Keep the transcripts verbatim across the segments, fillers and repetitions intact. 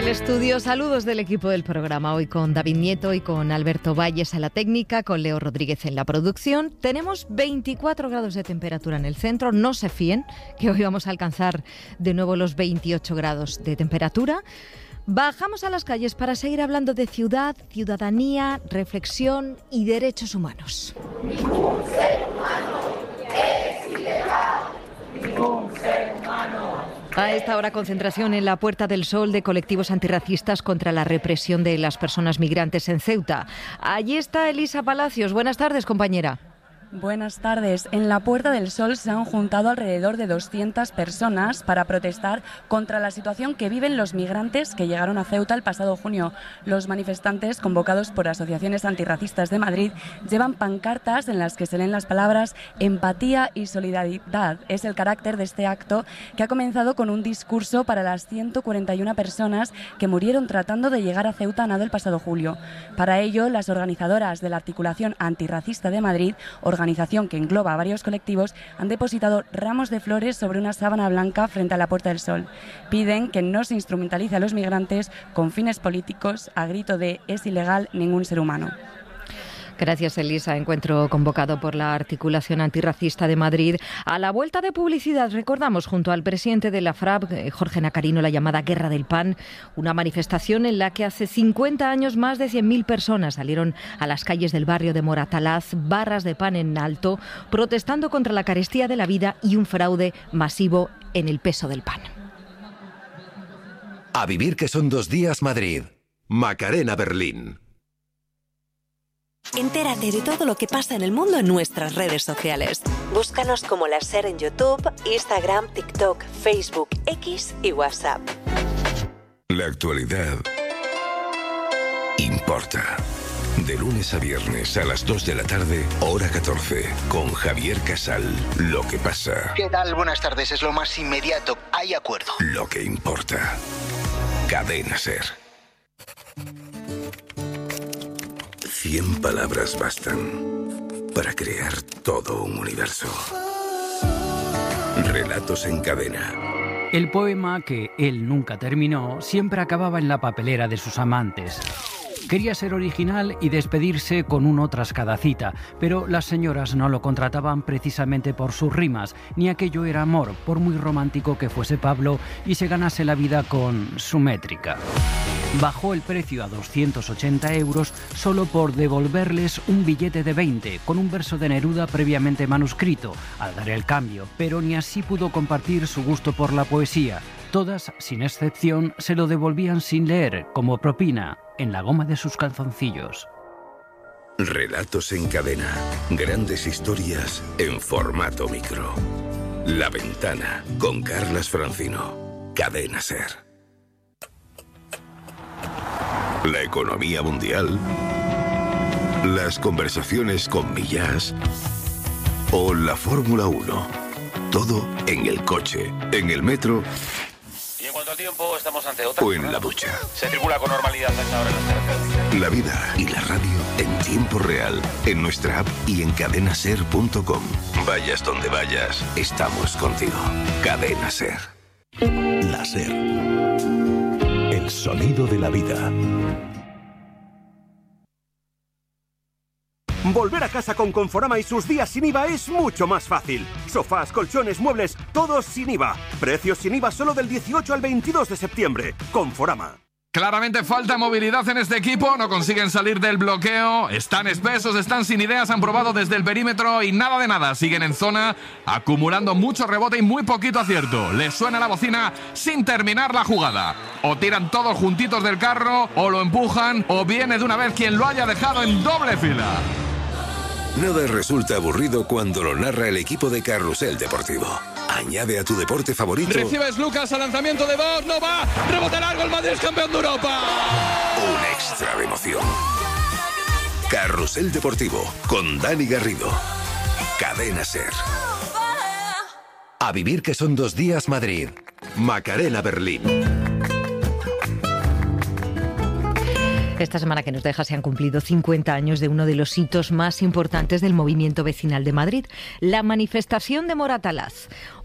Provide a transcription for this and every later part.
el estudio. Saludos del equipo del programa. Hoy con David Nieto y con Alberto Valles a la técnica, con Leo Rodríguez en la producción. Tenemos veinticuatro grados de temperatura en el centro. No se fíen, que hoy vamos a alcanzar de nuevo los veintiocho grados de temperatura. Bajamos a las calles para seguir hablando de ciudad, ciudadanía, reflexión y derechos humanos. Ningún ser humano es ilegal. Ningún ser humano. A esta hora, concentración en la Puerta del Sol de colectivos antirracistas contra la represión de las personas migrantes en Ceuta. Allí está Elisa Palacios. Buenas tardes, compañera. Buenas tardes. En la Puerta del Sol se han juntado alrededor de doscientas personas para protestar contra la situación que viven los migrantes que llegaron a Ceuta el pasado junio. Los manifestantes, convocados por asociaciones antirracistas de Madrid, llevan pancartas en las que se leen las palabras empatía y solidaridad. Es el carácter de este acto, que ha comenzado con un discurso para las ciento cuarenta y una personas que murieron tratando de llegar a Ceuta a nado el pasado julio. Para ello, las organizadoras de la Articulación Antirracista de Madrid, organización que engloba a varios colectivos, han depositado ramos de flores sobre una sábana blanca frente a la Puerta del Sol. Piden que no se instrumentalice a los migrantes con fines políticos a grito de «es ilegal ningún ser humano». Gracias, Elisa. Encuentro convocado por la Articulación Antirracista de Madrid. A la vuelta de publicidad, recordamos junto al presidente de la FRAP, Jorge Nacarino, la llamada Guerra del Pan, una manifestación en la que hace cincuenta años más de cien mil personas salieron a las calles del barrio de Moratalaz, barras de pan en alto, protestando contra la carestía de la vida y un fraude masivo en el peso del pan. A vivir que son dos días Madrid. Macarena Berlín. Entérate de todo lo que pasa en el mundo en nuestras redes sociales. Búscanos como La Ser en YouTube, Instagram, TikTok, Facebook, X y WhatsApp. La actualidad importa. De lunes a viernes a las dos de la tarde, hora catorce, con Javier Casal. Lo que pasa. ¿Qué tal? Buenas tardes. Es lo más inmediato. Hay acuerdo. Lo que importa. Cadena Ser. Cien palabras bastan para crear todo un universo. Relatos en cadena. El poema que él nunca terminó siempre acababa en la papelera de sus amantes. Quería ser original y despedirse con uno tras cada cita, pero las señoras no lo contrataban precisamente por sus rimas, ni aquello era amor, por muy romántico que fuese Pablo y se ganase la vida con su métrica. Bajó el precio a doscientos ochenta euros solo por devolverles un billete de veinte con un verso de Neruda previamente manuscrito, al dar el cambio, pero ni así pudo compartir su gusto por la poesía. Todas, sin excepción, se lo devolvían sin leer, como propina, en la goma de sus calzoncillos. Relatos en cadena. Grandes historias en formato micro. La Ventana, con Carlas Francino. Cadena Ser. La economía mundial. Las conversaciones con Millás. O la Fórmula uno. Todo en el coche, en el metro. Y en cuanto al tiempo, estamos ante otra. O en la ducha. Se circula con normalidad a esta hora en las carreteras. La vida y la radio en tiempo real, en nuestra app y en cadena ser punto com. Vayas donde vayas, estamos contigo. Cadena Ser. La Ser. El sonido de la vida. Volver a casa con Conforama y sus días sin I V A es mucho más fácil. Sofás, colchones, muebles, todos sin I V A. Precios sin I V A solo del dieciocho al veintidós de septiembre. Conforama. Claramente falta movilidad en este equipo, no consiguen salir del bloqueo, están espesos, están sin ideas, han probado desde el perímetro y nada de nada, siguen en zona, acumulando mucho rebote y muy poquito acierto. Les suena la bocina sin terminar la jugada. O tiran todos juntitos del carro, o lo empujan, o viene de una vez quien lo haya dejado en doble fila. Nada resulta aburrido cuando lo narra el equipo de Carrusel Deportivo. Añade a tu deporte favorito. Recibes Lucas al lanzamiento de Bosch, no va, rebote largo, el Madrid es campeón de Europa. Un extra de emoción. Carrusel Deportivo con Dani Garrido. Cadena Ser. A vivir que son dos días Madrid. Macarena Berlín. Esta semana que nos deja se han cumplido cincuenta años de uno de los hitos más importantes del movimiento vecinal de Madrid, la manifestación de Moratalaz.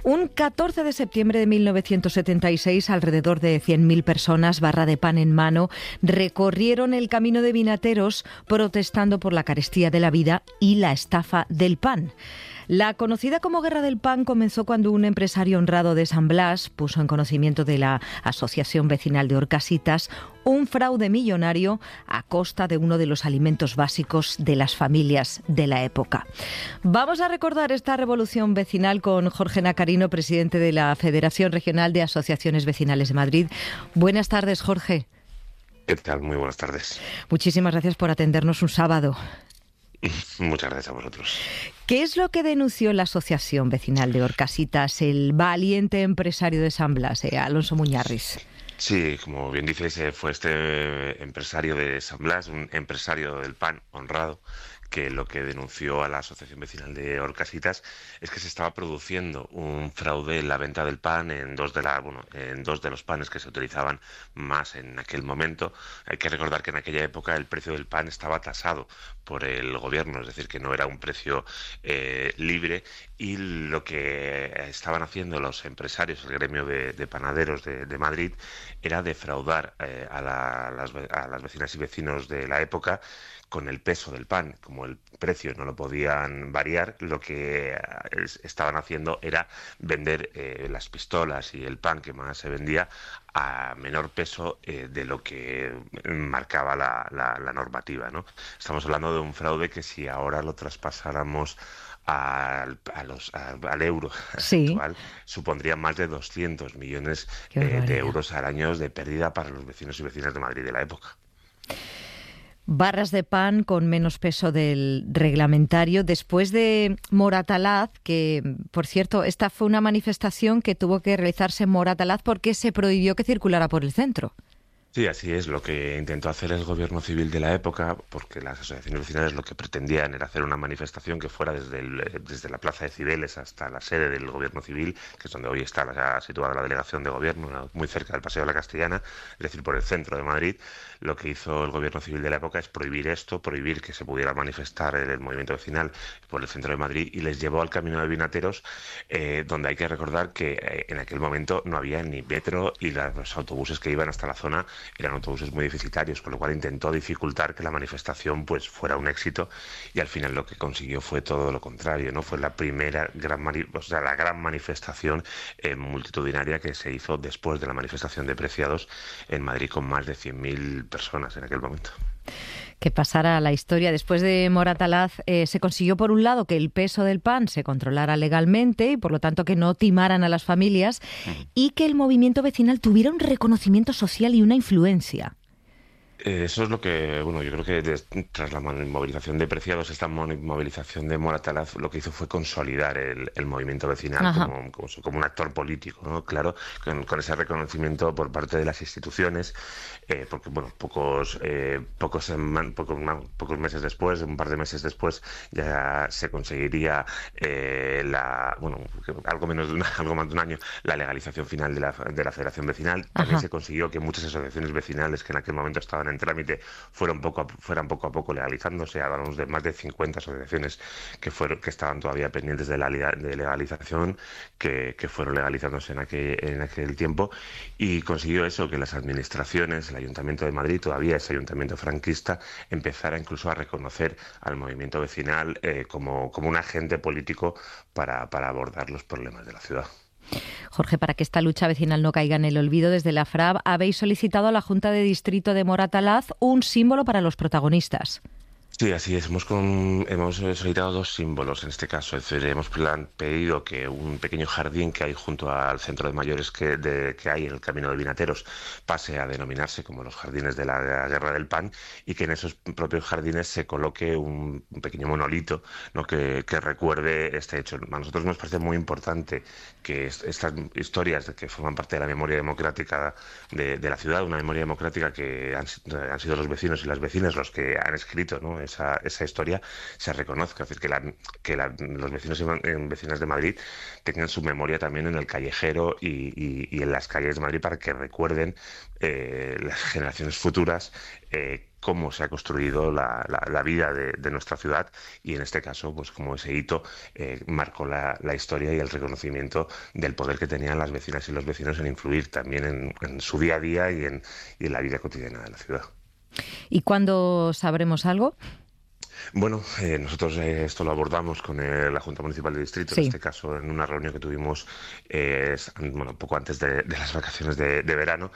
Un catorce de septiembre de mil novecientos setenta y seis, alrededor de cien mil personas, barra de pan en mano, recorrieron el camino de Vinateros protestando por la carestía de la vida y la estafa del pan. La conocida como Guerra del Pan comenzó cuando un empresario honrado de San Blas puso en conocimiento de la Asociación Vecinal de Orcasitas un fraude millonario a costa de uno de los alimentos básicos de las familias de la época. Vamos a recordar esta revolución vecinal con Jorge Nacarino, presidente de la Federación Regional de Asociaciones Vecinales de Madrid. Buenas tardes, Jorge. ¿Qué tal? Muy buenas tardes. Muchísimas gracias por atendernos un sábado. Muchas gracias a vosotros. ¿Qué es lo que denunció la Asociación Vecinal de Orcasitas, el valiente empresario de San Blas, eh, Alonso Muñarriz? Sí, como bien dices, fue este empresario de San Blas, un empresario del pan honrado, que lo que denunció a la Asociación Vecinal de Orcasitas es que se estaba produciendo un fraude en la venta del pan en dos de la, bueno, en dos de los panes que se utilizaban más en aquel momento. Hay que recordar que en aquella época el precio del pan estaba tasado por el gobierno, es decir, que no era un precio eh, libre, y lo que estaban haciendo los empresarios, el gremio de, de panaderos de, de Madrid, era defraudar eh, a, la, a, las, a las vecinas y vecinos de la época con el peso del pan. Como el precio no lo podían variar, lo que estaban haciendo era vender eh, las pistolas y el pan que más se vendía a menor peso eh, de lo que marcaba la, la, la normativa, ¿no? Estamos hablando de un fraude que, si ahora lo traspasáramos al, a los, a, al euro sí. actual, supondría más de doscientos millones eh, de euros al año de pérdida para los vecinos y vecinas de Madrid de la época. Barras de pan con menos peso del reglamentario. Después de Moratalaz, que, por cierto, esta fue una manifestación que tuvo que realizarse en Moratalaz porque se prohibió que circulara por el centro. Sí, así es. Lo que intentó hacer el gobierno civil de la época, porque las asociaciones vecinales lo que pretendían era hacer una manifestación que fuera desde, el, desde la Plaza de Cibeles hasta la sede del gobierno civil, que es donde hoy está la, situada la delegación de gobierno, muy cerca del Paseo de la Castellana, es decir, por el centro de Madrid. Lo que hizo el gobierno civil de la época es prohibir esto, prohibir que se pudiera manifestar el movimiento vecinal por el centro de Madrid, y les llevó al camino de Vinateros, eh, donde hay que recordar que eh, en aquel momento no había ni metro, y la, los autobuses que iban hasta la zona eran autobuses muy deficitarios, con lo cual intentó dificultar que la manifestación pues fuera un éxito, y al final lo que consiguió fue todo lo contrario, ¿no? Fue la primera gran mani o sea, la gran manifestación eh, multitudinaria que se hizo después de la manifestación de Preciados en Madrid, con más de cien mil personas en aquel momento. Que pasara a la historia. Después de Moratalaz, eh, se consiguió, por un lado, que el peso del pan se controlara legalmente y, por lo tanto, que no timaran a las familias, mm. y que el movimiento vecinal tuviera un reconocimiento social y una influencia. Eso es lo que, bueno, yo creo que des, tras la movilización de Preciados, esta movilización de Moratalaz lo que hizo fue consolidar el, el movimiento vecinal como, como, como un actor político, ¿no? Claro, con, con ese reconocimiento por parte de las instituciones, eh, porque, bueno, pocos, eh, pocos, pocos, pocos meses después, un par de meses después, ya se conseguiría eh, la, bueno, algo menos de una, algo más de un año, la legalización final de la, de la Federación Vecinal. También Ajá. se consiguió que muchas asociaciones vecinales que en aquel momento estaban en trámite fueron poco a, fueran poco a poco legalizándose. Hablamos de más de cincuenta asociaciones que fueron que estaban todavía pendientes de la de legalización, que, que fueron legalizándose en aquel, en aquel tiempo, y consiguió eso, que las administraciones, el Ayuntamiento de Madrid, todavía ese ayuntamiento franquista, empezara incluso a reconocer al movimiento vecinal eh, como, como un agente político para, para abordar los problemas de la ciudad. Jorge, para que esta lucha vecinal no caiga en el olvido, desde la F R A B habéis solicitado a la Junta de Distrito de Moratalaz un símbolo para los protagonistas. Sí, así es. Hemos, con, hemos solicitado dos símbolos en este caso. Es decir, hemos plan, pedido que un pequeño jardín que hay junto al centro de mayores que, de, que hay en el camino de Vinateros pase a denominarse como los jardines de la, de la Guerra del Pan, y que en esos propios jardines se coloque un, un pequeño monolito, ¿no? que, que recuerde este hecho. A nosotros nos parece muy importante que est estas historias que forman parte de la memoria democrática de, de la ciudad, una memoria democrática que han, han sido los vecinos y las vecinas los que han escrito, ¿no? esa, esa historia se reconozca, es decir, que, la, que la, los vecinos y vecinas de Madrid tengan su memoria también en el callejero y, y, y en las calles de Madrid para que recuerden eh, las generaciones futuras eh, cómo se ha construido la, la, la vida de, de nuestra ciudad, y en este caso, pues como ese hito eh, marcó la, la historia y el reconocimiento del poder que tenían las vecinas y los vecinos en influir también en, en su día a día y en, y en la vida cotidiana de la ciudad. ¿Y cuándo sabremos algo? Bueno, eh, nosotros eh, esto lo abordamos con eh, la Junta Municipal de Distrito, sí. En este caso en una reunión que tuvimos eh, bueno, poco antes de, de las vacaciones de, de verano.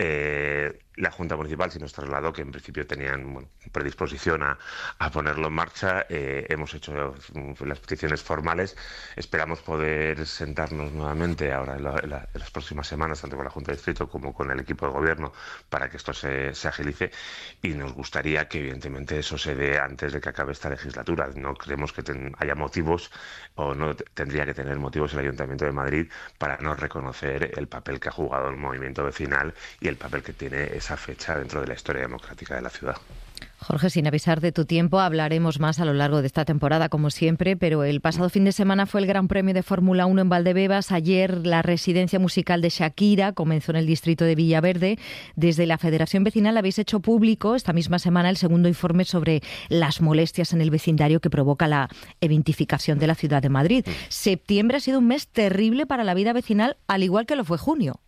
Eh, La Junta Municipal sí nos trasladó que en principio tenían bueno, predisposición a, a ponerlo en marcha. Eh, hemos hecho las peticiones formales. Esperamos poder sentarnos nuevamente ahora en, la, en, la, en las próximas semanas, tanto con la Junta de Distrito como con el equipo de gobierno, para que esto se, se agilice. Y nos gustaría que evidentemente eso se dé antes de que acabe esta legislatura. No creemos que ten, haya motivos o no t- tendría que tener motivos el Ayuntamiento de Madrid para no reconocer el papel que ha jugado el movimiento vecinal y el papel que tiene esa fecha dentro de la historia democrática de la ciudad. Jorge, sin avisar de tu tiempo, hablaremos más a lo largo de esta temporada, como siempre, pero el pasado fin de semana fue el Gran Premio de Fórmula uno en Valdebebas. Ayer la residencia musical de Shakira comenzó en el distrito de Villaverde. Desde la Federación Vecinal habéis hecho público esta misma semana el segundo informe sobre las molestias en el vecindario que provoca la eventificación de la ciudad de Madrid. Septiembre ha sido un mes terrible para la vida vecinal, al igual que lo fue junio.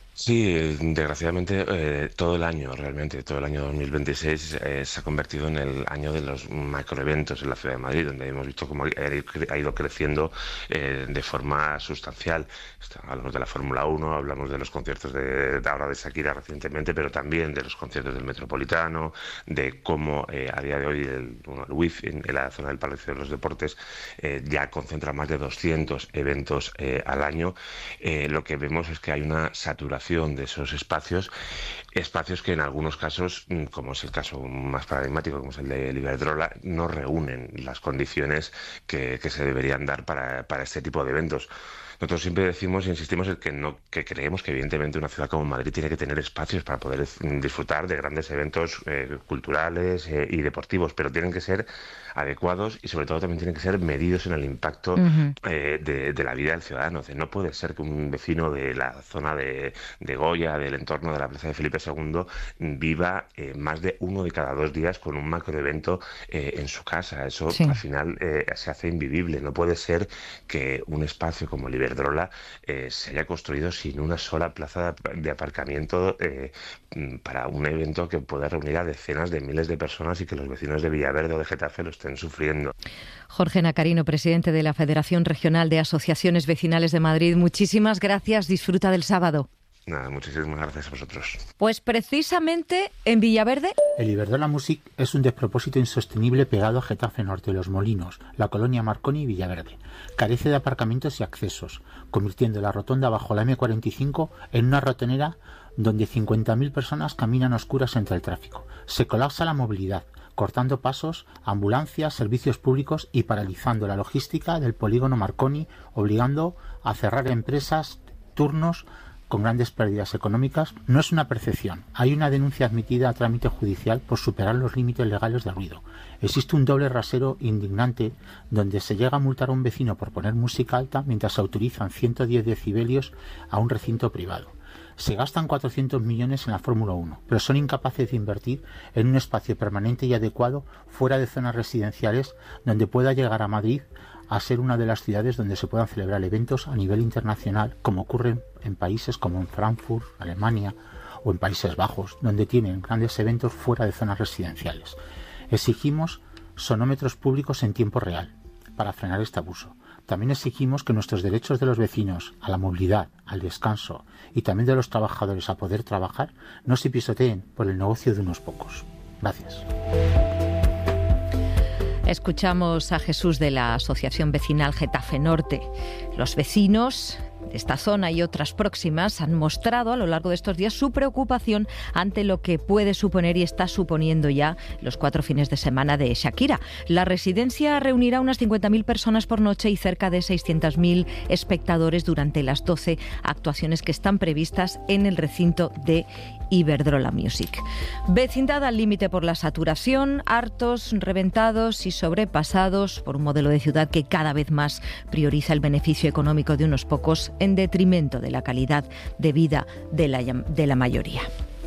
Sí, desgraciadamente eh, todo el año, realmente, todo el año dos mil veintiséis eh, se ha convertido en el año de los macroeventos en la ciudad de Madrid, donde hemos visto cómo ha ido creciendo eh, de forma sustancial. Hablamos de la Fórmula uno, hablamos de los conciertos de, de ahora de Shakira recientemente, pero también de los conciertos del Metropolitano, de cómo eh, a día de hoy el, bueno, el W I F en, en la zona del Palacio de los Deportes eh, ya concentra más de doscientos eventos eh, al año. Eh, lo que vemos es que hay una saturación de esos espacios, espacios que en algunos casos, como es el caso más paradigmático, como es el de Iberdrola, no reúnen las condiciones que, que se deberían dar para, para este tipo de eventos. Nosotros siempre decimos e insistimos en que, no, que creemos que evidentemente una ciudad como Madrid tiene que tener espacios para poder disfrutar de grandes eventos eh, culturales eh, y deportivos, pero tienen que ser adecuados y sobre todo también tienen que ser medidos en el impacto uh-huh. eh, de, de la vida del ciudadano. O sea, no puede ser que un vecino de la zona de, de Goya, del entorno de la plaza de Felipe segundo, viva eh, más de uno de cada dos días con un macroevento eh, en su casa. Eso sí. Al final eh, se hace invivible. No puede ser que un espacio como el Iberdrola eh, se haya construido sin una sola plaza de aparcamiento eh, para un evento que pueda reunir a decenas de miles de personas y que los vecinos de Villaverde o de Getafe lo estén sufriendo. Jorge Nacarino, presidente de la Federación Regional de Asociaciones Vecinales de Madrid, muchísimas gracias. Disfruta del sábado. Nada, muchísimas gracias a vosotros. Pues precisamente en Villaverde... El Iberdrola Music es un despropósito insostenible pegado a Getafe Norte, Los Molinos, la colonia Marconi y Villaverde. Carece de aparcamientos y accesos, convirtiendo la rotonda bajo la eme cuarenta y cinco en una ratonera donde cincuenta mil personas caminan a oscuras entre el tráfico. Se colapsa la movilidad, cortando pasos, ambulancias, servicios públicos y paralizando la logística del polígono Marconi, obligando a cerrar empresas, turnos, con grandes pérdidas económicas. No es una percepción. Hay una denuncia admitida a trámite judicial por superar los límites legales de ruido. Existe un doble rasero indignante donde se llega a multar a un vecino por poner música alta mientras se autorizan ciento diez decibelios a un recinto privado. Se gastan cuatrocientos millones en la Fórmula uno, pero son incapaces de invertir en un espacio permanente y adecuado fuera de zonas residenciales donde pueda llegar a Madrid a ser una de las ciudades donde se puedan celebrar eventos a nivel internacional, como ocurre en países como en Frankfurt, Alemania o en Países Bajos, donde tienen grandes eventos fuera de zonas residenciales. Exigimos sonómetros públicos en tiempo real para frenar este abuso. También exigimos que nuestros derechos de los vecinos a la movilidad, al descanso y también de los trabajadores a poder trabajar no se pisoteen por el negocio de unos pocos. Gracias. Escuchamos a Jesús de la Asociación Vecinal Getafe Norte. Los vecinos de esta zona y otras próximas han mostrado a lo largo de estos días su preocupación ante lo que puede suponer y está suponiendo ya los cuatro fines de semana de Shakira. La residencia reunirá unas cincuenta mil personas por noche y cerca de seiscientos mil espectadores durante las doce actuaciones que están previstas en el recinto de Iberdrola Music. Vecindad al límite por la saturación, hartos, reventados y sobrepasados por un modelo de ciudad que cada vez más prioriza el beneficio económico de unos pocos en detrimento de la calidad de vida de la, de la mayoría.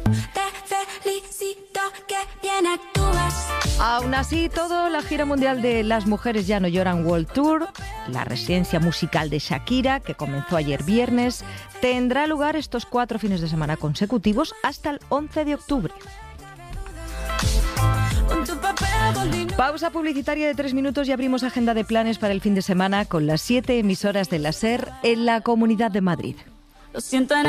Aún así, todo, la gira mundial de Las Mujeres Ya No Lloran World Tour, la residencia musical de Shakira, que comenzó ayer viernes, tendrá lugar estos cuatro fines de semana consecutivos hasta el once de octubre. Pausa publicitaria de tres minutos y abrimos agenda de planes para el fin de semana con las siete emisoras de la SER en la Comunidad de Madrid. Lo siento en